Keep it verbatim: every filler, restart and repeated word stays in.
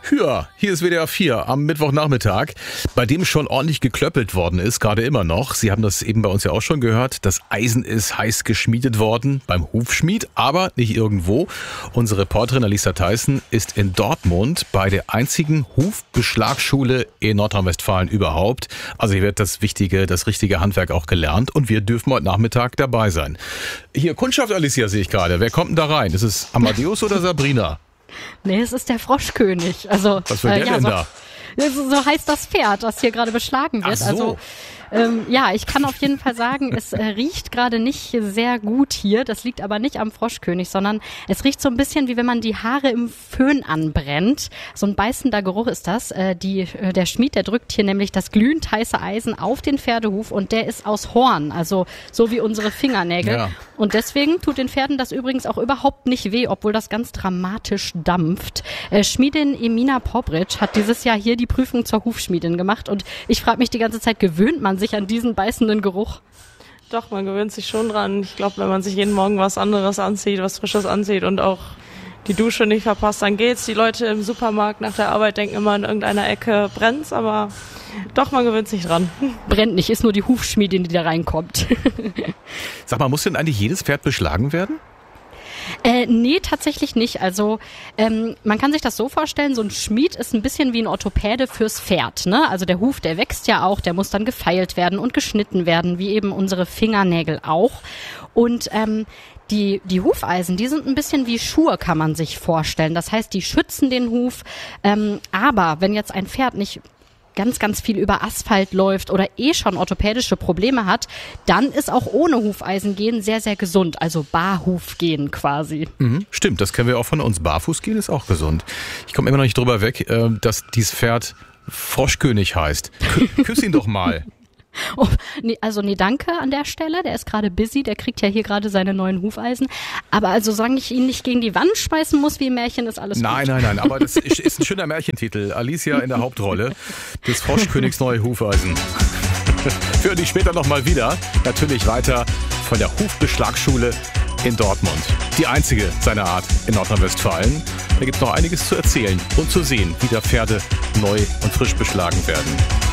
Ja, hier ist W D R vier am Mittwochnachmittag, bei dem schon ordentlich geklöppelt worden ist, gerade immer noch. Sie haben das eben bei uns ja auch schon gehört. Das Eisen ist heiß geschmiedet worden beim Hufschmied, aber nicht irgendwo. Unsere Reporterin Alisa Theissen ist in Dortmund bei der einzigen Hufbeschlagschule in Nordrhein-Westfalen überhaupt. Also hier wird das wichtige, das richtige Handwerk auch gelernt und wir dürfen heute Nachmittag dabei sein. Hier, Kundschaft, Alicia, sehe ich gerade. Wer kommt denn da rein? Ist es Amadeus oder Sabrina? Nee, es ist der Froschkönig. Also, Was will der äh, ja, denn so, da? So, so heißt das Pferd, das hier gerade beschlagen wird. Ach so. Also ähm, ja, ich kann auf jeden Fall sagen, es äh, riecht gerade nicht sehr gut hier. Das liegt aber nicht am Froschkönig, sondern es riecht so ein bisschen, wie wenn man die Haare im Föhn anbrennt. So ein beißender Geruch ist das. Äh, die, äh, der Schmied, der drückt hier nämlich das glühend heiße Eisen auf den Pferdehuf und der ist aus Horn, also so wie unsere Fingernägel. Ja. Und deswegen tut den Pferden das übrigens auch überhaupt nicht weh, obwohl das ganz dramatisch dampft. Äh, Schmiedin Emina Pobritsch hat dieses Jahr hier die Prüfung zur Hufschmiedin gemacht und ich frage mich die ganze Zeit, gewöhnt man sich an diesen beißenden Geruch? Doch, man gewöhnt sich schon dran. Ich glaube, wenn man sich jeden Morgen was anderes anzieht, was Frisches anzieht und auch die Dusche nicht verpasst, dann geht's. Die Leute im Supermarkt nach der Arbeit denken immer, in irgendeiner Ecke brennt's, aber doch, man gewöhnt sich dran. Brennt nicht, ist nur die Hufschmiedin, die da reinkommt. Sag mal, muss denn eigentlich jedes Pferd beschlagen werden? Äh, nee, tatsächlich nicht. Also ähm, man kann sich das so vorstellen, so ein Schmied ist ein bisschen wie ein Orthopäde fürs Pferd. Ne? Also der Huf, der wächst ja auch, der muss dann gefeilt werden und geschnitten werden, wie eben unsere Fingernägel auch. Und ähm, die, die Hufeisen, die sind ein bisschen wie Schuhe, kann man sich vorstellen. Das heißt, die schützen den Huf. Ähm, aber wenn jetzt ein Pferd nicht ganz, ganz viel über Asphalt läuft oder eh schon orthopädische Probleme hat, dann ist auch ohne Hufeisen gehen sehr, sehr gesund. Also Barhuf gehen quasi. Mhm, stimmt, das kennen wir auch von uns. Barfuß gehen ist auch gesund. Ich komme immer noch nicht drüber weg, äh, dass dieses Pferd Froschkönig heißt. Kü- küss ihn doch mal. Oh, nee, also nee, danke an der Stelle. Der ist gerade busy, der kriegt ja hier gerade seine neuen Hufeisen. Aber also, solange ich ihn nicht gegen die Wand schmeißen muss wie im Märchen, ist alles Nein, gut. nein, nein, aber das ist, ist ein schöner Märchentitel. Alicia in der Hauptrolle des Froschkönigs neue Hufeisen. Für dich später nochmal wieder. Natürlich weiter von der Hufbeschlagschule in Dortmund. Die einzige seiner Art in Nordrhein-Westfalen. Da gibt es noch einiges zu erzählen und zu sehen, wie da Pferde neu und frisch beschlagen werden.